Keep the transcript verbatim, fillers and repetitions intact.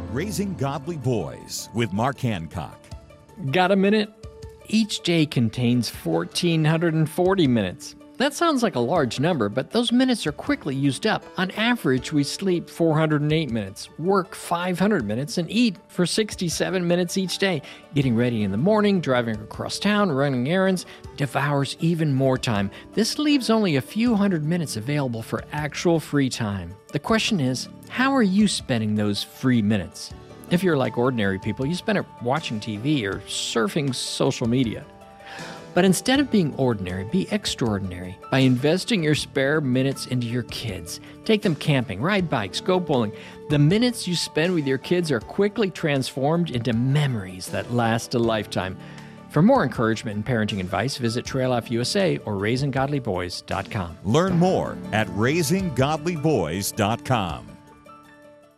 Raising Godly Boys with Mark Hancock. Got a minute? Each day contains one thousand four hundred forty minutes. That sounds like a large number, but those minutes are quickly used up. On average, we sleep four hundred eight minutes, work five hundred minutes, and eat for sixty-seven minutes each day. Getting ready in the morning, driving across town, running errands, devours even more time. This leaves only a few hundred minutes available for actual free time. The question is, how are you spending those free minutes? If you're like ordinary people, you spend it watching T V or surfing social media. But instead of being ordinary, be extraordinary by investing your spare minutes into your kids. Take them camping, ride bikes, go bowling. The minutes you spend with your kids are quickly transformed into memories that last a lifetime. For more encouragement and parenting advice, visit Trail Life U S A or raising godly boys dot com. Learn more at raising godly boys dot com.